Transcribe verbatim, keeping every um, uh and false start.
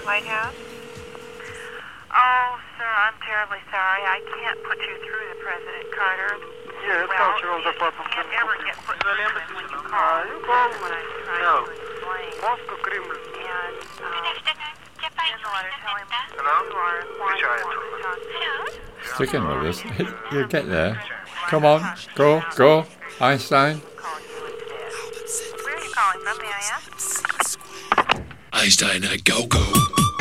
White House? Oh, sir, I'm terribly sorry. I can't put you through to President Carter. Yes, well, cultural you department. can't ever get put through to him when you call. Ah, you call? That's what I'm trying No. to explain. Moscow Kremlin. And, um, in the letter, tell him Hello? you are why you want to talk to him. Stick in with us. You'll get there. Come on. Go. Go. Einstein. Call you instead. Where are you calling from, may I ask? Einstein, go, go.